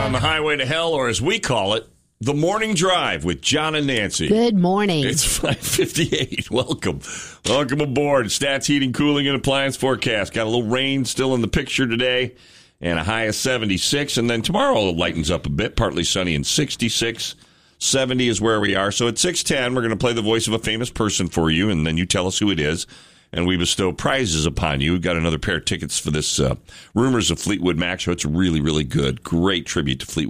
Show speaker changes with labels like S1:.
S1: on the highway to hell, or as we call it, the morning drive with John and Nancy.
S2: Good morning.
S1: It's 5:58. Welcome. Welcome aboard. Stats, heating, cooling, and appliance forecast. Got a little rain still in the picture today, and a high of 76. And then tomorrow it lightens up a bit, partly sunny and 66. 70 is where we are. So at 6:10, we're going to play the voice of a famous person for you, and then you tell us who it is. And we bestow prizes upon you. We've got another pair of tickets for this Rumors of Fleetwood Mac show. It's really, really good. Great tribute to Fleetwood